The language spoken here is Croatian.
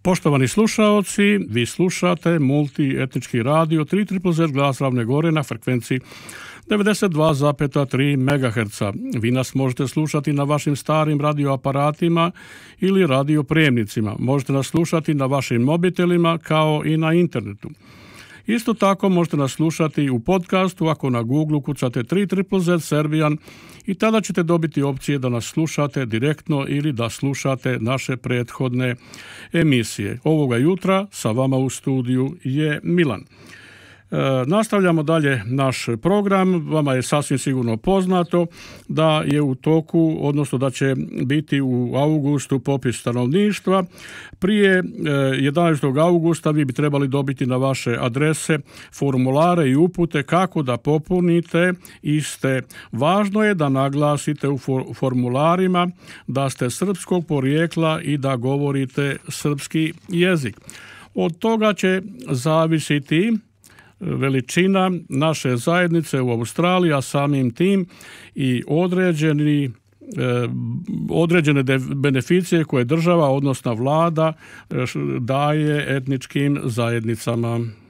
Poštovani slušaoci, vi slušate multietnički radio 3ZZZ Glas Ravne Gore na frekvenciji 92,3 MHz. Vi nas možete slušati na vašim starim radioaparatima ili radioprijemnicima. Možete nas slušati na vašim mobitelima kao i na internetu. Isto tako možete nas slušati u podcastu ako na Google kucate 3ZZZ Serbian i tada ćete dobiti opcije da nas slušate direktno ili da slušate naše prethodne emisije. Ovoga jutra sa vama u studiju je Milan. Nastavljamo dalje naš program. Vama je sasvim sigurno poznato da je u toku, odnosno da će biti u augustu popis stanovništva. Prije 11. augusta vi bi trebali dobiti na vaše adrese formulare i upute kako da popunite iste. Važno je da naglasite u formularima da ste srpskog porijekla i da govorite srpski jezik. Od toga će zavisiti veličina naše zajednice u Australiji, a samim tim i određene beneficije koje država, odnosno vlada, daje etničkim zajednicama.